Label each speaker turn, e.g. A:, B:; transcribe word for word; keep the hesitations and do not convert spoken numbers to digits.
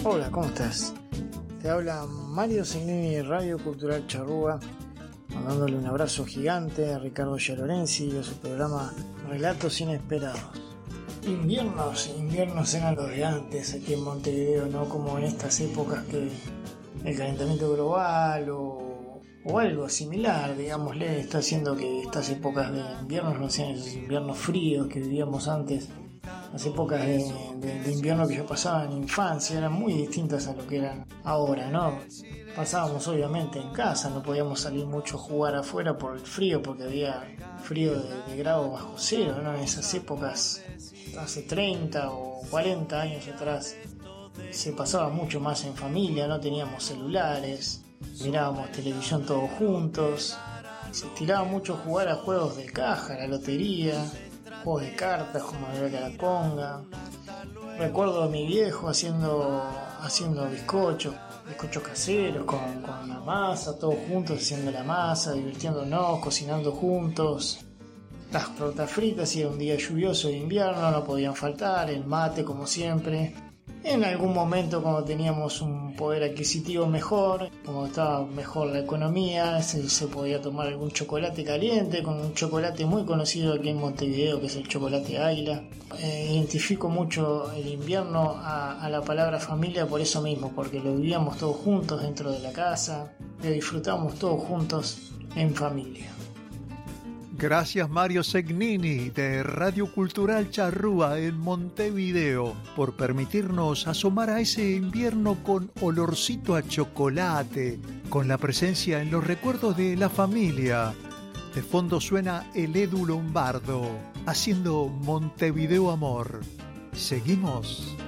A: Hola, ¿cómo estás? Te habla Mario Segnini de Radio Cultural Charrúa, mandándole un abrazo gigante a Ricardo Gialorenzi y a su programa Relatos Inesperados. Inviernos, inviernos eran los de antes aquí en Montevideo, no como en estas épocas que el calentamiento global o, o algo similar, digámosle, está haciendo que estas épocas de inviernos no sean esos inviernos fríos que vivíamos antes. Las épocas de, de, de invierno que yo pasaba en infancia eran muy distintas a lo que eran ahora, ¿no? Pasábamos obviamente en casa, no podíamos salir mucho a jugar afuera por el frío, porque había frío de, de grado bajo cero, ¿no? En esas épocas, hace treinta o cuarenta años atrás, se pasaba mucho más en familia, no teníamos celulares, mirábamos televisión todos juntos, se estiraba mucho jugar a juegos de caja, la lotería, juegos de cartas como la Caraconga. Recuerdo a mi viejo haciendo haciendo bizcochos, bizcochos caseros con, con la masa, todos juntos haciendo la masa, divirtiéndonos, cocinando juntos. Las tortas fritas, si era un día lluvioso de invierno, no podían faltar, el mate como siempre. En algún momento, cuando teníamos un poder adquisitivo mejor, como estaba mejor la economía, se, se podía tomar algún chocolate caliente, con un chocolate muy conocido aquí en Montevideo, que es el chocolate Águila. Eh, identifico mucho el invierno a, a la palabra familia por eso mismo, porque lo vivíamos todos juntos dentro de la casa, lo disfrutábamos todos juntos en familia.
B: Gracias Mario Segnini de Radio Cultural Charrúa en Montevideo por permitirnos asomar a ese invierno con olorcito a chocolate, con la presencia en los recuerdos de la familia. De fondo suena el Edu Lombardo haciendo Montevideo Amor. Seguimos.